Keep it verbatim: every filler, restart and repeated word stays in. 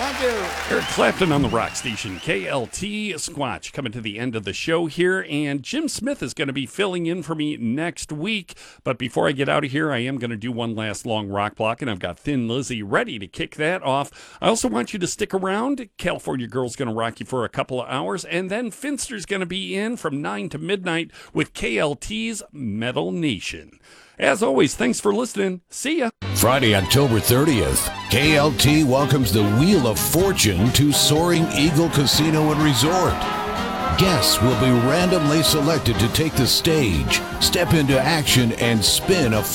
Thank you. Eric Clapton on the rock station, K L T Squatch, coming to the end of the show here, and Jim Smith is going to be filling in for me next week. But before I get out of here, I am going to do one last long rock block, and I've got Thin Lizzy ready to kick that off. I also want you to stick around. California Girl's going to rock you for a couple of hours, and then Finster's going to be in from nine to midnight with K L T's Metal Nation. As always, thanks for listening. See ya. Friday, October thirtieth, K L T welcomes the Wheel of Fortune to Soaring Eagle Casino and Resort. Guests will be randomly selected to take the stage, step into action, and spin a